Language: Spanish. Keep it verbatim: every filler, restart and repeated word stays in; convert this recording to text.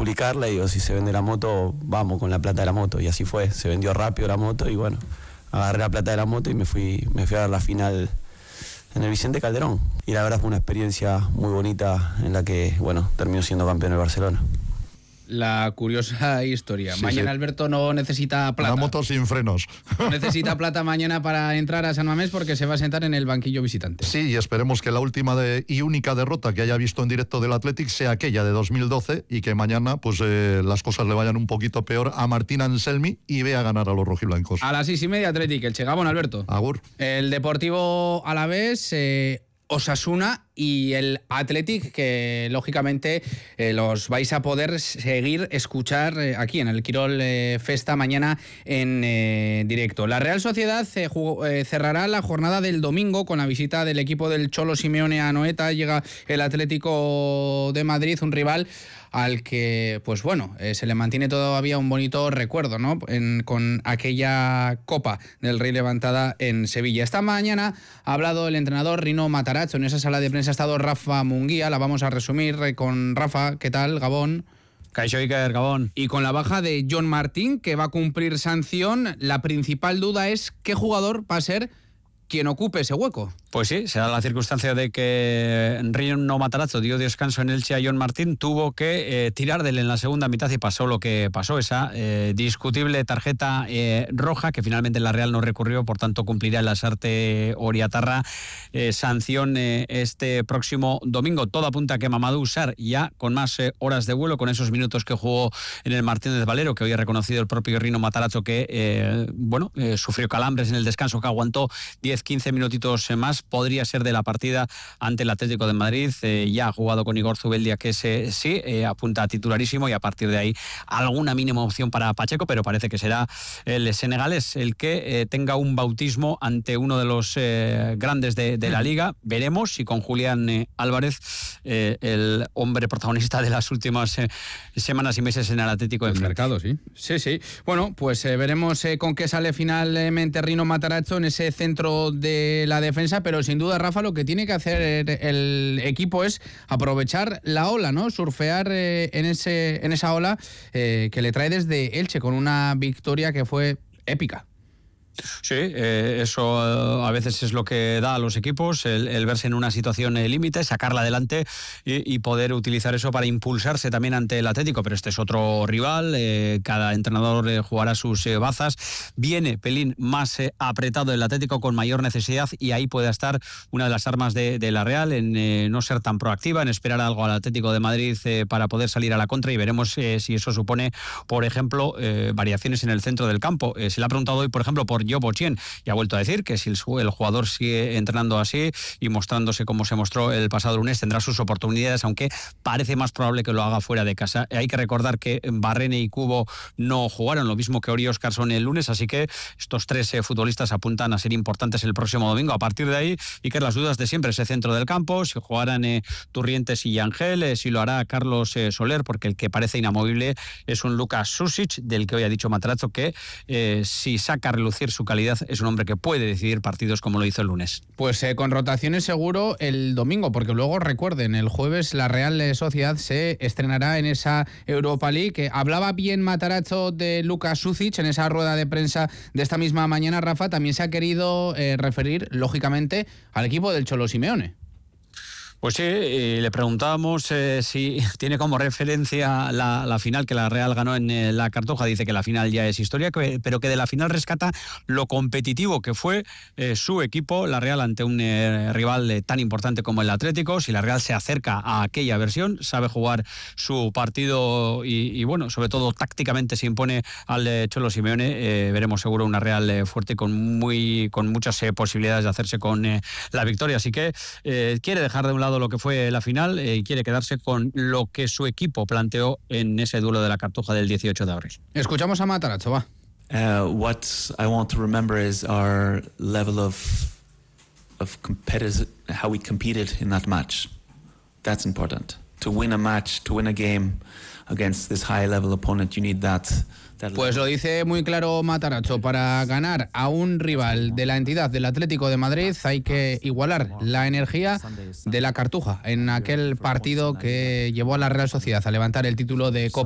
publicarla y digo, si se vende la moto, vamos con la plata de la moto. Y así fue, se vendió rápido la moto y bueno, agarré la plata de la moto y me fui, me fui a ver la final en el Vicente Calderón. Y la verdad fue una experiencia muy bonita en la que, bueno, terminó siendo campeón del Barcelona. La curiosa historia. Sí, mañana sí. Alberto no necesita plata. Una moto sin frenos. No necesita plata mañana para entrar a San Mamés porque se va a sentar en el banquillo visitante. Sí, y esperemos que la última de, y única derrota que haya visto en directo del Athletic sea aquella de dos mil doce y que mañana pues eh, las cosas le vayan un poquito peor a Martín Anselmi y vea ganar a los rojiblancos. A las seis y media Athletic, el Chegabón, Alberto. Agur. El Deportivo Alavés, eh, Osasuna y el Athletic, que lógicamente eh, los vais a poder seguir, escuchar eh, aquí en el Quirol eh, Festa mañana en eh, directo. La Real Sociedad eh, jugó, eh, cerrará la jornada del domingo con la visita del equipo del Cholo Simeone a Anoeta. Llega el Atlético de Madrid, un rival al que, pues bueno, eh, se le mantiene todavía un bonito recuerdo, ¿no? En, con aquella Copa del Rey levantada en Sevilla. Esta mañana ha hablado el entrenador Rino Matarazzo. En esa sala de prensa ha estado Rafa Munguía. La vamos a resumir eh, con Rafa. ¿Qué tal, Gabón? Caixo Iker, Gabón. Y con la baja de John Martín, que va a cumplir sanción, la principal duda es qué jugador va a ser quien ocupe ese hueco. Pues sí, se da la circunstancia de que Rino Matarazzo dio descanso en Elche a John Martín, tuvo que eh, tirar de él en la segunda mitad y pasó lo que pasó, esa eh, discutible tarjeta eh, roja que finalmente la Real no recurrió, por tanto cumplirá el Lasarte Oriatarra eh, sanción eh, este próximo domingo. Todo apunta a que Mamadou Sarr, ya con más eh, horas de vuelo, con esos minutos que jugó en el Martínez Valero, que hoy ha reconocido el propio Rino Matarazzo que eh, bueno eh, sufrió calambres en el descanso, que aguantó diez quince minutitos más, podría ser de la partida ante el Atlético de Madrid. Eh, ya ha jugado con Igor Zubeldia, que ese sí eh, apunta a titularísimo, y a partir de ahí alguna mínima opción para Pacheco, pero parece que será el senegalés el que eh, tenga un bautismo ante uno de los eh, grandes de, de la Liga. Veremos si con Julián eh, Álvarez, eh, el hombre protagonista de las últimas eh, semanas y meses en el Atlético de El Madrid. mercado, sí. Sí, sí. Bueno, pues eh, veremos eh, con qué sale finalmente Rino Matarazzo en ese centro de la defensa, pero sin duda, Rafa, lo que tiene que hacer el equipo es aprovechar la ola, ¿no? Surfear eh, en ese en esa ola eh, que le trae desde Elche con una victoria que fue épica. Sí, eh, eso eh, a veces es lo que da a los equipos, el, el verse en una situación eh, límite, sacarla adelante y, y poder utilizar eso para impulsarse también ante el Atlético, pero este es otro rival, eh, cada entrenador eh, jugará sus eh, bazas, viene pelín más eh, apretado el Atlético con mayor necesidad, y ahí puede estar una de las armas de, de la Real, en eh, no ser tan proactiva, en esperar algo al Atlético de Madrid eh, para poder salir a la contra, y veremos eh, si eso supone, por ejemplo, eh, variaciones en el centro del campo. Eh, se le ha preguntado hoy, por ejemplo, por Joe Bochien, y ha vuelto a decir que si el, el jugador sigue entrenando así y mostrándose como se mostró el pasado lunes, tendrá sus oportunidades, aunque parece más probable que lo haga fuera de casa. Hay que recordar que Barrene y Cubo no jugaron, lo mismo que Ori Oscarson el lunes, así que estos tres eh, futbolistas apuntan a ser importantes el próximo domingo. A partir de ahí, y que las dudas de siempre, ese centro del campo, si jugarán eh, Turrientes y Ángel, eh, si lo hará Carlos eh, Soler, porque el que parece inamovible es un Lucas Susic, del que hoy ha dicho Matarazzo que eh, si saca a relucir su calidad, es un hombre que puede decidir partidos como lo hizo el lunes. Pues eh, con rotaciones seguro el domingo, porque luego recuerden, el jueves la Real Sociedad se estrenará en esa Europa League. Que hablaba bien Matarazzo de Lucas Susic en esa rueda de prensa de esta misma mañana, Rafa. También se ha querido eh, referir, lógicamente, al equipo del Cholo Simeone. Pues sí, y le preguntábamos eh, si tiene como referencia la, la final que la Real ganó en eh, la Cartuja. Dice que la final ya es historia, que, pero que de la final rescata lo competitivo que fue eh, su equipo, la Real, ante un eh, rival eh, tan importante como el Atlético. Si la Real se acerca a aquella versión, sabe jugar su partido y, y bueno, sobre todo tácticamente se impone al eh, Cholo Simeone, eh, veremos seguro una Real eh, fuerte con, muy, con muchas eh, posibilidades de hacerse con eh, la victoria. Así que eh, quiere dejar de un lado lo que fue la final y eh, quiere quedarse con lo que su equipo planteó en ese duelo de la Cartuja del dieciocho de abril. Escuchamos a Matarazzo, va. Uh, what I want to remember is our level of of competitive, how we competed in that match. That's important. To win a match, to win a game against this high level opponent, you need that. Pues lo dice muy claro Matarazzo, para ganar a un rival de la entidad del Atlético de Madrid hay que igualar la energía de la Cartuja en aquel partido que llevó a la Real Sociedad a levantar el título de Copa.